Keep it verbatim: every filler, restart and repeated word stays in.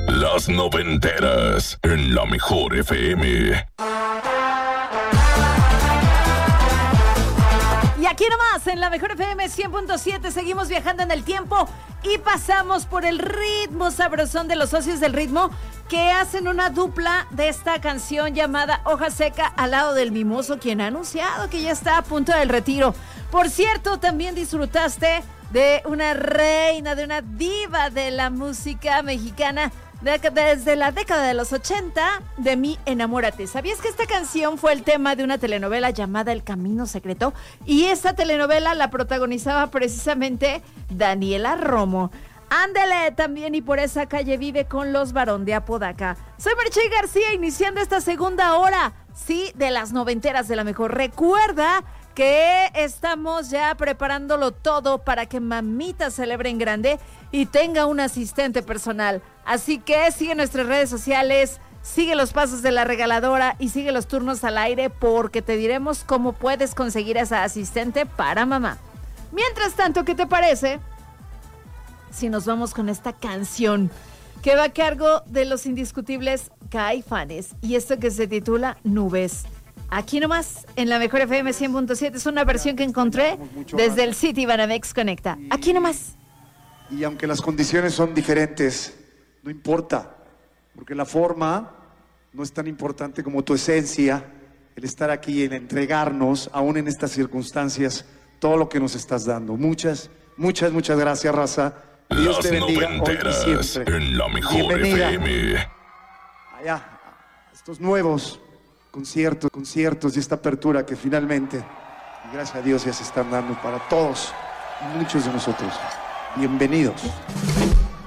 Las noventeras en La Mejor F M. Y aquí nomás, en La Mejor F M cien punto siete, seguimos viajando en el tiempo y pasamos por el ritmo sabrosón de los Socios del Ritmo, que hacen una dupla de esta canción llamada Hoja Seca al lado del Mimoso, quien ha anunciado que ya está a punto del retiro. Por cierto, también disfrutaste de una reina, de una diva de la música mexicana de, desde la década de los ochenta, de Mi Enamórate. ¿Sabías que esta canción fue el tema de una telenovela llamada El Camino Secreto? Y esta telenovela la protagonizaba precisamente Daniela Romo. Ándele también, y por esa calle vive con los Barón de Apodaca. Soy Marichay García, iniciando esta segunda hora, sí, de las noventeras de La Mejor. Recuerda que estamos ya preparándolo todo para que mamita celebre en grande y tenga un asistente personal. Así que sigue nuestras redes sociales, sigue los pasos de la regaladora y sigue los turnos al aire, porque te diremos cómo puedes conseguir a esa asistente para mamá. Mientras tanto, ¿qué te parece si nos vamos con esta canción que va a cargo de los indiscutibles Caifanes, y esto que se titula Nubes? Aquí nomás, en La Mejor F M cien punto siete, es una versión que encontré desde el City Banamex Conecta. Aquí nomás. Y aunque las condiciones son diferentes, no importa, porque la forma no es tan importante como tu esencia, el estar aquí, el entregarnos, aún en estas circunstancias, todo lo que nos estás dando. Muchas, muchas, muchas gracias, raza. Dios te bendiga hoy y siempre. En La Mejor Bienvenida F M. allá, estos nuevos conciertos, conciertos y esta apertura que finalmente, gracias a Dios, ya se están dando para todos y muchos de nosotros. Bienvenidos.